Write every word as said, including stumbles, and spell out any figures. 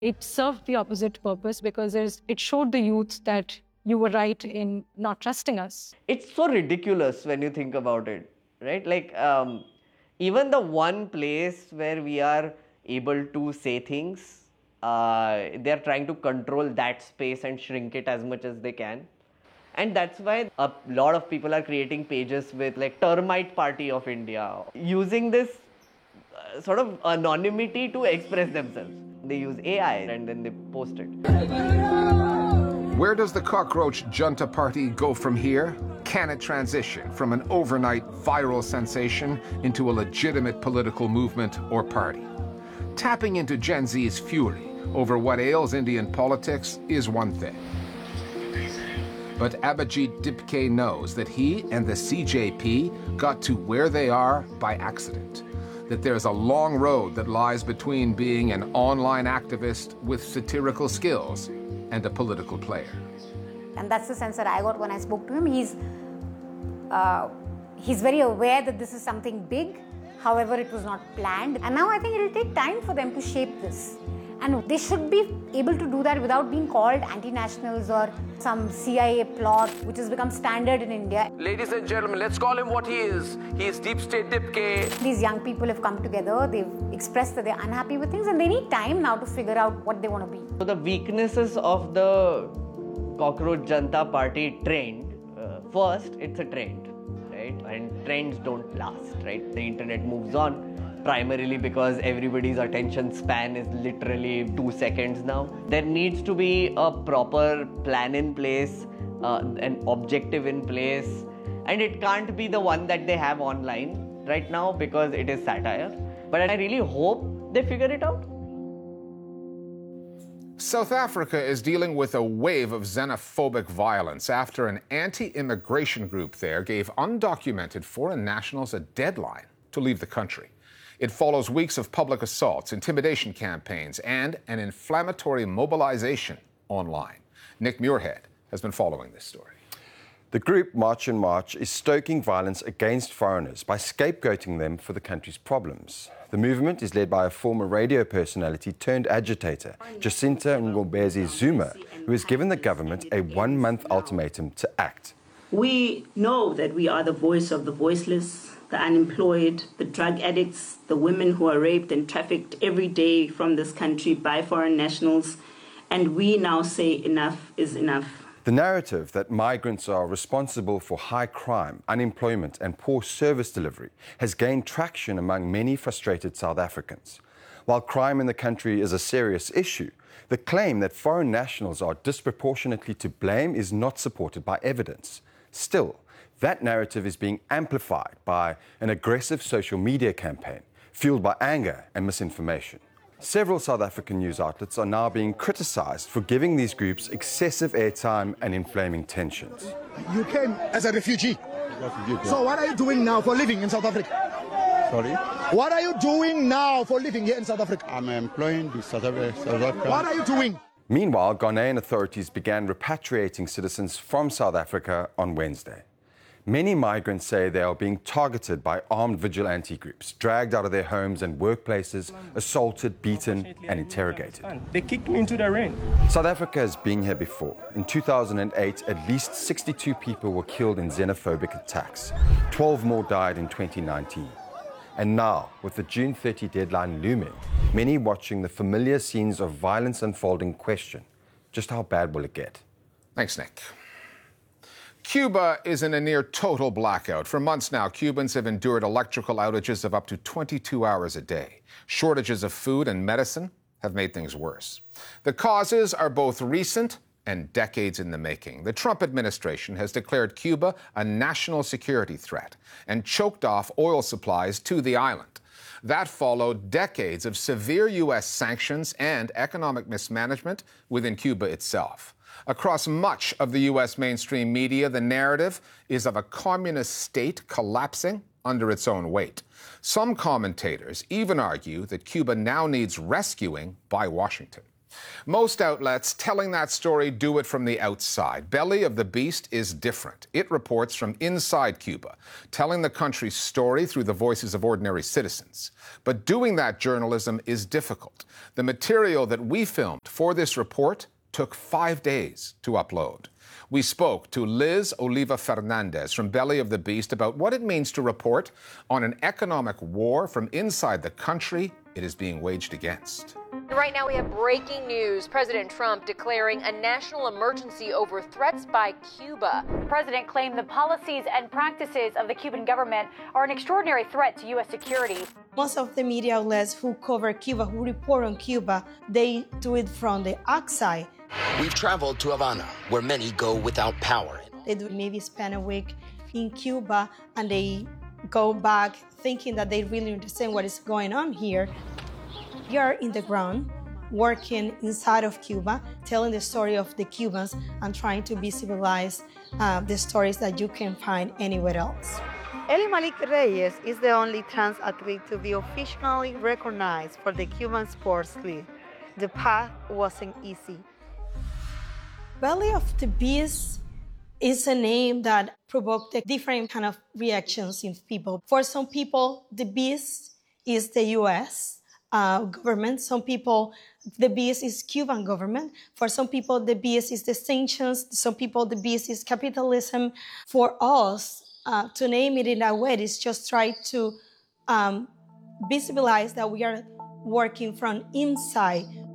It served the opposite purpose because there's, it showed the youth that you were right in not trusting us. It's so ridiculous when you think about it, right? Like, um, even the one place where we are able to say things, uh, they're trying to control that space and shrink it as much as they can. And that's why a lot of people are creating pages with like Termite Party of India, using this uh, sort of anonymity to express themselves. They use A I and then they post it. Where does the Cockroach Junta Party go from here? Can it transition from an overnight viral sensation into a legitimate political movement or party? Tapping into Gen Z's fury over what ails Indian politics is one thing. But Abhijit Dipke knows that he and the C J P got to where they are by accident. That there's a long road that lies between being an online activist with satirical skills and a political player. And that's the sense that I got when I spoke to him. He's, uh, he's very aware that this is something big, however it was not planned. And now I think it'll take time for them to shape this. And they should be able to do that without being called anti-nationals or some C I A plot, which has become standard in India. Ladies and gentlemen, let's call him what he is. He is Deep State Dipke. These young people have come together, they've expressed that they're unhappy with things, and they need time now to figure out what they want to be. So the weaknesses of the Cockroach Junta Party trend, uh, first, it's a trend, right? And trends don't last, right? The internet moves on. Primarily because everybody's attention span is literally two seconds now. There needs to be a proper plan in place, uh, an objective in place, and it can't be the one that they have online right now because it is satire. But I really hope they figure it out. South Africa is dealing with a wave of xenophobic violence after an anti-immigration group there gave undocumented foreign nationals a deadline to leave the country. It follows weeks of public assaults, intimidation campaigns, and an inflammatory mobilization online. Nick Muirhead has been following this story. The group March and March is stoking violence against foreigners by scapegoating them for the country's problems. The movement is led by a former radio personality turned agitator, Jacinta Ngombezi Zuma, who has given the government a one-month ultimatum to act. We know that we are the voice of the voiceless, the unemployed, the drug addicts, the women who are raped and trafficked every day from this country by foreign nationals, and we now say enough is enough. The narrative that migrants are responsible for high crime, unemployment and poor service delivery has gained traction among many frustrated South Africans. While crime in the country is a serious issue, the claim that foreign nationals are disproportionately to blame is not supported by evidence. Still, that narrative is being amplified by an aggressive social media campaign fueled by anger and misinformation. Several South African news outlets are now being criticized for giving these groups excessive airtime and inflaming tensions. You came as a refugee. So what are you doing now for living in South Africa? Sorry? What are you doing now for living here in South Africa? I'm employing the South Africa. What are you doing? Meanwhile, Ghanaian authorities began repatriating citizens from South Africa on Wednesday. Many migrants say they are being targeted by armed vigilante groups, dragged out of their homes and workplaces, assaulted, beaten and interrogated. They kicked me into the rain. South Africa has been here before. In two thousand eight, at least sixty-two people were killed in xenophobic attacks. twelve more died in twenty nineteen. And now, with the June thirtieth deadline looming, many watching the familiar scenes of violence unfolding question, just how bad will it get? Thanks, Nick. Cuba is in a near total blackout. For months now, Cubans have endured electrical outages of up to twenty-two hours a day. Shortages of food and medicine have made things worse. The causes are both recent and decades in the making. The Trump administration has declared Cuba a national security threat and choked off oil supplies to the island. That followed decades of severe U S sanctions and economic mismanagement within Cuba itself. Across much of the U S mainstream media, the narrative is of a communist state collapsing under its own weight. Some commentators even argue that Cuba now needs rescuing by Washington. Most outlets telling that story do it from the outside. Belly of the Beast is different. It reports from inside Cuba, telling the country's story through the voices of ordinary citizens. But doing that journalism is difficult. The material that we filmed for this report took five days to upload. We spoke to Liz Oliva Fernandez from Belly of the Beast about what it means to report on an economic war from inside the country it is being waged against. Right now we have breaking news. President Trump declaring a national emergency over threats by Cuba. The president claimed the policies and practices of the Cuban government are an extraordinary threat to U S security. Most of the media outlets who cover Cuba, who report on Cuba, they do it from the outside. We've traveled to Havana, where many go without power. They do maybe spend a week in Cuba and they go back thinking that they really understand what is going on here. You're in the ground, working inside of Cuba, telling the story of the Cubans and trying to visibilize uh, the stories that you can find anywhere else. Eli Malik Reyes is the only trans athlete to be officially recognized for the Cuban Sports League. The path wasn't easy. Belly of the Beast is a name that provoked different kind of reactions in people. For some people, the beast is the U S Uh, government. Some people, the beast is Cuban government. For some people, the beast is the sanctions. Some people, the beast is capitalism. For us, uh, to name it in that way is just try to um, visibilize that we are working from inside